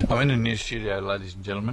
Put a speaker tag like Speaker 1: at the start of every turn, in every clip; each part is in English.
Speaker 1: I'm in a new studio, ladies and gentlemen.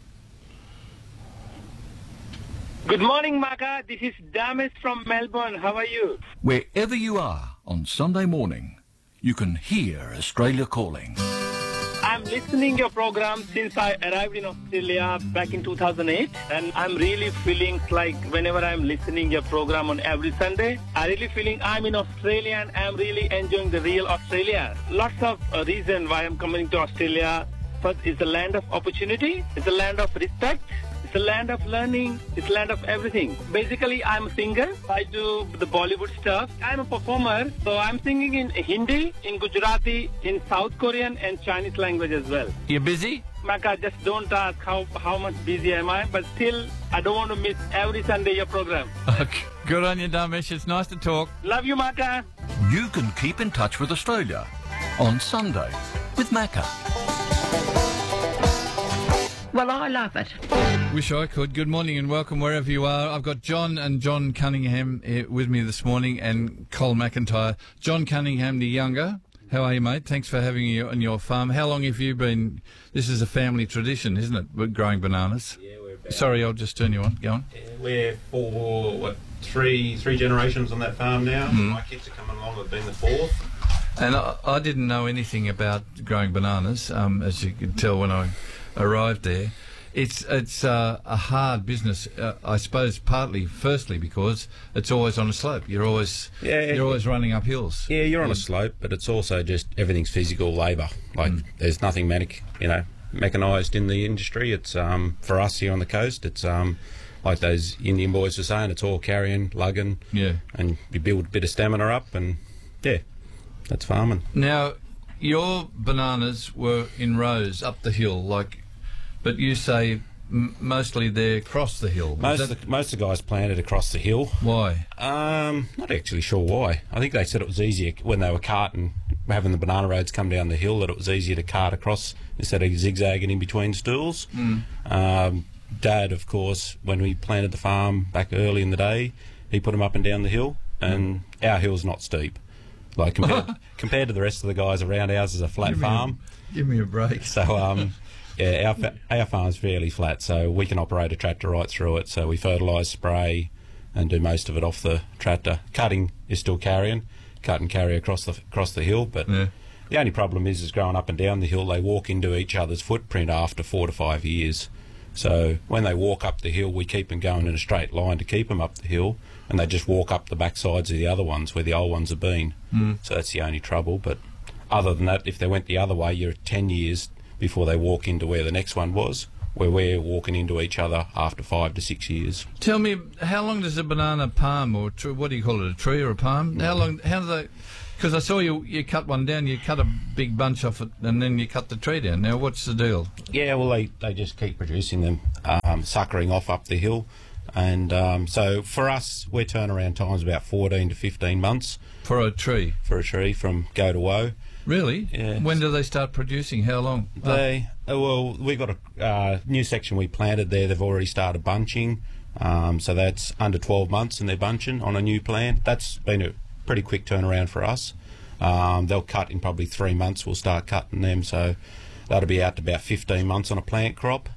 Speaker 2: Good morning, Maka. This is Damis from Melbourne. How are you?
Speaker 3: Wherever you are on Sunday morning, you can hear Australia calling.
Speaker 2: I'm listening your program since I arrived in Australia back in 2008, and I'm really feeling like whenever I'm listening your program on every Sunday, I really feeling I'm in Australia and I'm really enjoying the real Australia. Lots of reason why I'm coming to Australia. First, it's a land of opportunity. It's a land of respect. It's a land of learning. It's a land of everything. Basically, I'm a singer. I do the Bollywood stuff. I'm a performer. So I'm singing in Hindi, in Gujarati, in South Korean and Chinese language as well.
Speaker 1: You busy?
Speaker 2: Maka, just don't ask how much busy am I, but still, I don't want to miss every Sunday your program.
Speaker 1: Good on you, Damesh. It's nice to talk.
Speaker 2: Love you, Maka.
Speaker 3: You can keep in touch with Australia on Sunday with Macca.
Speaker 4: Well, I love it.
Speaker 1: Wish I could. Good morning and welcome wherever you are. I've got John and John Cunningham here with me this morning and Col McIntyre. John Cunningham, the younger. How are you, mate? Thanks for having you on your farm. How long have you been... This is a family tradition, isn't it, growing bananas?
Speaker 5: Yeah, we're about...
Speaker 1: Sorry, I'll just turn you on. Go on.
Speaker 5: We're three generations on that farm now. My kids are coming along. I've been the fourth.
Speaker 1: And I didn't know anything about growing bananas, as you could tell when I arrived there. It's a hard business, I suppose. Firstly, because it's always on a slope. You're always running up hills.
Speaker 5: Yeah, you're on a slope, but it's also just everything's physical labour. Like there's nothing mechanised in the industry. It's for us here on the coast. It's like those Indian boys were saying. It's all carrying, lugging.
Speaker 1: Yeah, and
Speaker 5: you build a bit of stamina up, and that's farming.
Speaker 1: Now, your bananas were in rows up the hill, but you say mostly they're across the hill.
Speaker 5: Most of the guys planted across the hill.
Speaker 1: Why?
Speaker 5: Not actually sure why. I think they said it was easier when they were carting, having the banana roads come down the hill, that it was easier to cart across instead of zigzagging in between stools. Dad, of course, when we planted the farm back early in the day, he put them up and down the hill, and our hill's not steep. Like compared to the rest of the guys around, ours is a flat farm.
Speaker 1: Give me a break.
Speaker 5: So, our farm's fairly flat, so we can operate a tractor right through it. So we fertilise, spray, and do most of it off the tractor. Cutting is still carrying, cut and carry across the hill. But the only problem is growing up and down the hill, they walk into each other's footprint after 4 to 5 years. So when they walk up the hill, we keep them going in a straight line to keep them up the hill, and they just walk up the back sides of the other ones where the old ones have been. So that's the only trouble. But other than that, if they went the other way, you're 10 years before they walk into where the next one was, where we're walking into each other after 5 to 6 years.
Speaker 1: Tell me, how long does a banana palm, or what do you call it, a tree or a palm? How do they... Because I saw you cut one down, you cut a big bunch off it, and then you cut the tree down. Now, what's the deal?
Speaker 5: Yeah, well, they just keep producing them, suckering off up the hill. And so for us, we're turnaround time's about 14 to 15 months.
Speaker 1: For a tree?
Speaker 5: For a tree from go to woe.
Speaker 1: Really?
Speaker 5: Yeah.
Speaker 1: When do they start producing? How long?
Speaker 5: We've got a new section we planted there. They've already started bunching. So that's under 12 months and they're bunching on a new plant. That's been a pretty quick turnaround for us. They'll cut in probably 3 months. We'll start cutting them. So that'll be out to about 15 months on a plant crop.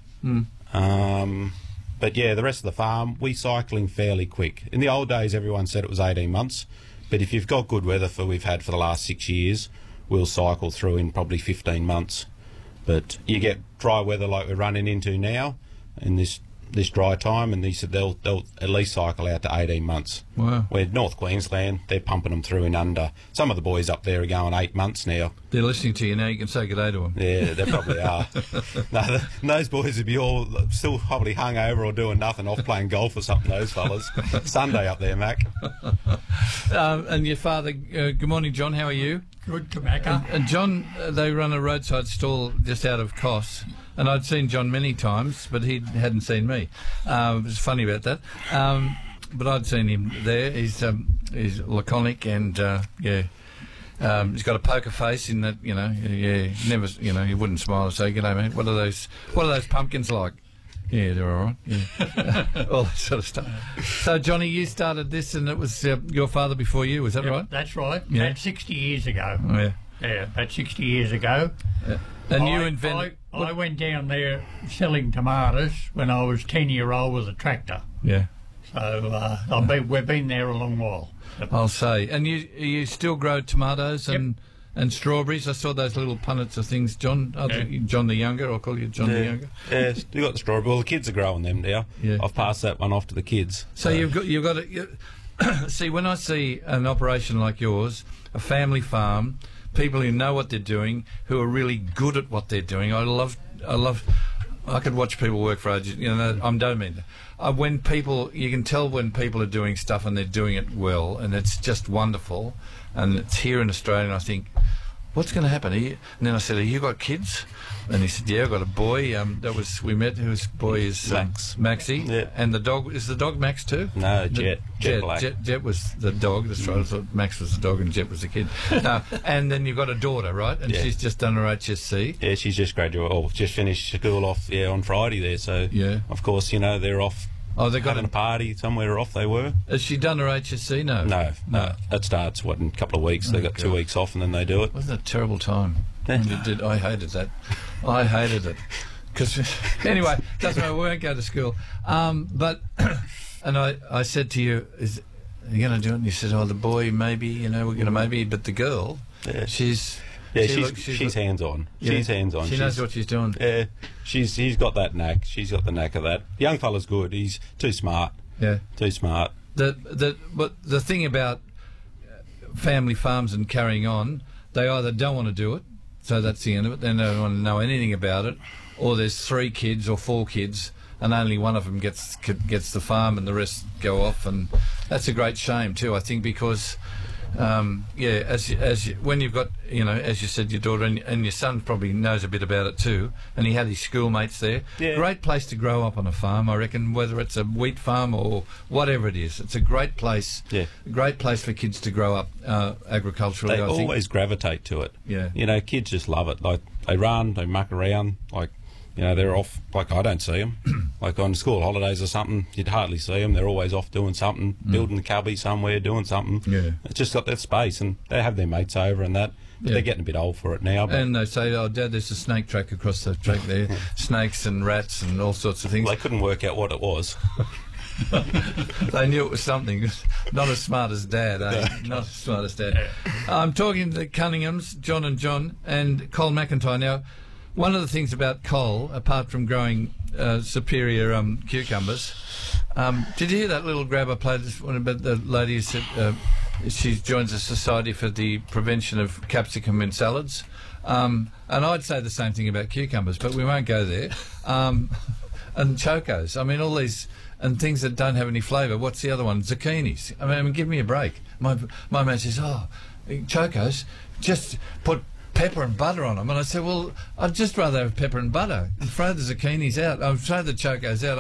Speaker 5: But yeah, the rest of the farm, we cycling fairly quick. In the old days, everyone said it was 18 months. But if you've got good weather we've had for the last 6 years, we'll cycle through in probably 15 months. But you get dry weather like we're running into now in this dry time, and they'll at least cycle out to 18 months.
Speaker 1: Wow.
Speaker 5: Where North Queensland, they're pumping them through in under. Some of the boys up there are going 8 months now.
Speaker 1: They're listening to you now, you can say good day to them.
Speaker 5: Yeah, they probably are. No, those boys would be all still probably hungover or doing nothing, off playing golf or something, those fellas. Sunday up there, Mac.
Speaker 1: And your father, good morning, John, how are you?
Speaker 6: Good, tobacco.
Speaker 1: And John, they run a roadside stall just out of Kos, and I'd seen John many times, but he hadn't seen me. It was funny about that. But I'd seen him there. He's laconic and he's got a poker face in that, never, he wouldn't smile and say, "G'day, mate. What are those pumpkins like?" Yeah, they're all right. Yeah. All that sort of stuff. So, Johnny, you started this, and it was your father before you. Was that right?
Speaker 6: That's right.
Speaker 1: Yeah.
Speaker 6: About 60 years ago.
Speaker 1: Oh, yeah.
Speaker 6: Yeah, about 60 years ago.
Speaker 1: And you invented...
Speaker 6: I went down there selling tomatoes when I was 10-year-old with a tractor.
Speaker 1: Yeah.
Speaker 6: So we've been there a long while.
Speaker 1: I'll say. And you still grow tomatoes and strawberries? I saw those little punnets of things, John. John the Younger. I'll call you John the Younger.
Speaker 5: Yeah, you got the strawberry. Well, the kids are growing them now.
Speaker 1: Yeah.
Speaker 5: I've passed that one off to the kids.
Speaker 1: So you've got to see, when I see an operation like yours, a family farm, people who know what they're doing, who are really good at what they're doing. I could watch people work for ages. You know, I don't mean that. When people, you can tell when people are doing stuff and they're doing it well, and it's just wonderful. And it's here in Australia, and I think, what's going to happen? And then I said, "Have you got kids?" And he said, "Yeah, I've got a boy." We met. Whose boy is
Speaker 5: Max.
Speaker 1: Maxie.
Speaker 5: Yeah.
Speaker 1: And the dog, is the dog Max too?
Speaker 5: No, Jet. Jet Black.
Speaker 1: Jet was the dog. That's right. I thought Max was the dog and Jet was the kid. No, and then you've got a daughter, right? And she's just done her HSC.
Speaker 5: Yeah, she's just graduated, or just finished school off on Friday there. So, of course, they're off.
Speaker 1: Oh, they got
Speaker 5: having a party somewhere off. They were.
Speaker 1: Has she done her HSC? No.
Speaker 5: No. That starts in a couple of weeks. They got 2 weeks off, and then they do it.
Speaker 1: Wasn't it a terrible time? I hated that. I hated it. Because anyway, doesn't matter. We won't go to school. But and I said to you, are you going to do it? And you said, the boy maybe. We're going to maybe. But the girl, she's.
Speaker 5: Yeah, she's hands-on.
Speaker 1: Yeah,
Speaker 5: she's hands-on.
Speaker 1: She knows what she's doing.
Speaker 5: Yeah, she's got that knack. She's got the knack of that. The young fella's good. He's too smart.
Speaker 1: Yeah.
Speaker 5: Too smart.
Speaker 1: But the thing about family farms and carrying on, they either don't want to do it, so that's the end of it. They don't want to know anything about it, or there's 3 kids or 4 kids, and only one of them gets the farm, and the rest go off, and that's a great shame too. I think because. When you've got, as you said, your daughter and your son probably knows a bit about it too, and he had his schoolmates there. Yeah. Great place to grow up on a farm, I reckon, whether it's a wheat farm or whatever it is. It's a great place. Yeah. A great place for kids to grow up agriculturally.
Speaker 5: They
Speaker 1: I think.
Speaker 5: Always gravitate to it.
Speaker 1: Yeah.
Speaker 5: Kids just love it. Like they run, they muck around, like. They're off, like I don't see them. Like on school holidays or something, you'd hardly see them. They're always off doing something, building a cubby somewhere, doing something. Yeah. It's just got that space, and they have their mates over and that. But they're getting a bit old for it now.
Speaker 1: And they say, Dad, there's a snake track across the track there. Snakes and rats and all sorts of things.
Speaker 5: Well, they couldn't work out what it was.
Speaker 1: They knew it was something. Not as smart as Dad, eh? Not as smart as Dad. I'm talking to the Cunninghams, John and Col McIntyre. Now, one of the things about Col, apart from growing superior cucumbers, did you hear that little grab I played this one about the lady who said she joins the Society for the Prevention of Capsicum in Salads? And I'd say the same thing about cucumbers, but we won't go there. And chocos. I mean, all these and things that don't have any flavour. What's the other one? Zucchinis. I mean, give me a break. My mate says, chocos, just put pepper and butter on them. And I said, well, I'd just rather have pepper and butter. Throw the zucchinis out. Throw the chocos out.